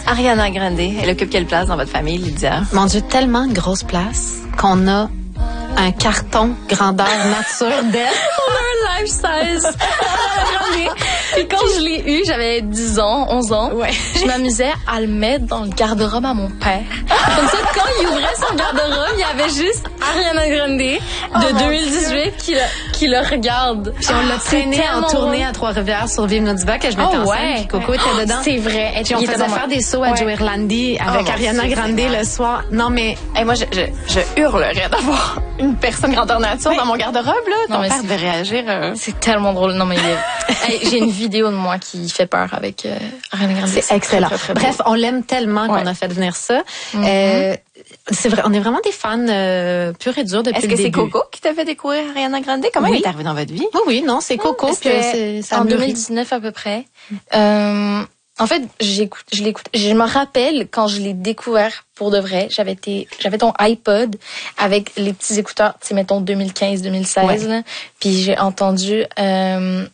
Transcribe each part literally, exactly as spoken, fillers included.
Ariana Grande, elle occupe quelle place dans votre famille, Lydia? Mon Dieu, tellement grosse place qu'on a un carton grandeur nature d'elle. On a un life size. Puis quand je l'ai eu, j'avais dix ans, onze ans. Ouais. Je m'amusais à le mettre dans le garde-robe à mon père. Comme ça, quand il ouvrait son garde-robe, il y avait juste Ariana Grande de oh deux mille dix-huit qui le, qui le regarde. Puis on l'a traîné en tournée à Trois-Rivières sur Vive notre Diva que je mettais oh, en scène, ouais. puis Coco était oh, dedans. C'est vrai. Et puis on faisait faire des sauts à ouais. Joe Irlandi avec oh, Ariana Grande le soir. Non mais, hey, moi je, je, je hurlerais d'avoir une personne grandeur nature mais... dans mon garde-robe là. Ton non, père devait réagir. Euh... C'est tellement drôle. Non mais hey, j'ai une vidéo de moi qui fait peur avec euh, Ariana Grande. C'est excellent. Très, très, très Bref, on l'aime tellement ouais. qu'on a fait venir ça. Mm-hmm. Euh, c'est vrai, on est vraiment des fans euh, purs et durs depuis Est-ce le que début. c'est Coco qui t'a fait découvrir Ariana Grande? Comment oui. elle est arrivée dans votre vie? Oui, oui, non, c'est Coco. Parce que c'est, ça en deux mille dix-neuf à peu près. Euh, en fait, j'écoute, je l'écoute. Je me rappelle quand je l'ai découvert pour de vrai. J'avais été, j'avais ton iPod avec les petits écouteurs, tu sais, mettons deux mille quinze, deux mille seize. Ouais. Là, puis j'ai entendu euh,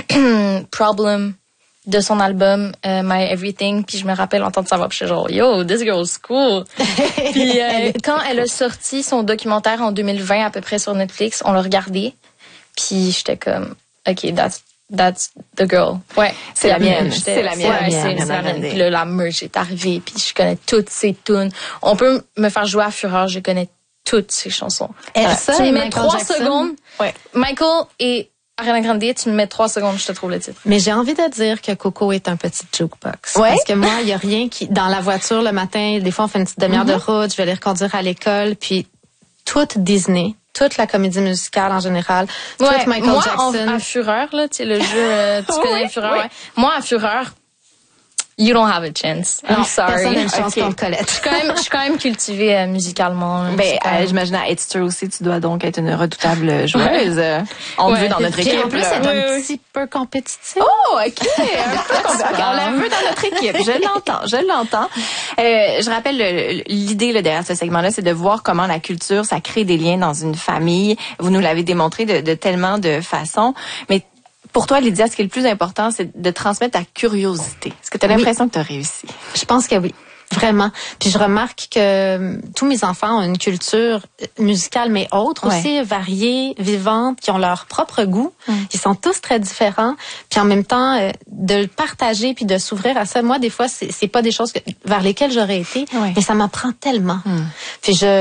Problem de son album uh, My Everything, puis je me rappelle entendre sa voix, puis je suis genre yo, this girl's cool. Puis euh, quand elle a sorti son documentaire en deux mille vingt à peu près sur Netflix, on l'a regardé, puis j'étais comme ok, that's that's the girl. Ouais, c'est, c'est la mienne, c'est la mienne, ouais, c'est, c'est la mienne. Puis là la merch est arrivée, puis je connais toutes ses tunes. On peut me faire jouer à Fureur, je connais toutes ses chansons. Et ça, tu me mets Michael trois Jackson. secondes. Ouais. Michael et Ariana Grande, tu me mets trois secondes, je te trouve le titre. Mais j'ai envie de dire que Coco est un petit jukebox. Ouais? Parce que moi, il y a rien qui, dans la voiture le matin, des fois on fait une petite demi-heure mm-hmm. de route, je vais les reconduire à l'école, puis toute Disney, toute la comédie musicale en général, ouais, toute Michael moi, Jackson. Moi, à Fureur, là, tu sais, le jeu, euh, tu connais oui, Fureur, oui. ouais. Moi, à Fureur, you don't have a chance. I'm non, sorry. Personne n'a une chance okay. contre Colette. Je suis quand même, je suis quand même cultivée euh, musicalement. Ben, euh, j'imagine à It's True aussi, tu dois donc être une redoutable joueuse. Ouais. On te ouais. veut dans notre équipe. Et en plus, c'est un petit peu compétitif. Oh, ok. Un peu compétitif. On la veut dans notre équipe. Je l'entends, je l'entends. Euh, je rappelle le, l'idée là, derrière ce segment-là, c'est de voir comment la culture, ça crée des liens dans une famille. Vous nous l'avez démontré de, de tellement de façons. Mais pour toi, Lydia, ce qui est le plus important, c'est de transmettre ta curiosité. Est-ce que tu as l'impression oui. que tu as réussi? Je pense que oui. Vraiment. Puis je remarque que tous mes enfants ont une culture musicale, mais autre ouais. aussi, variée, vivante, qui ont leur propre goût. Mm. Ils sont tous très différents. Puis en même temps, euh, de le partager puis de s'ouvrir à ça. Moi, des fois, c'est, c'est pas des choses que, vers lesquelles j'aurais été, ouais. mais ça m'apprend tellement. Mm. Puis je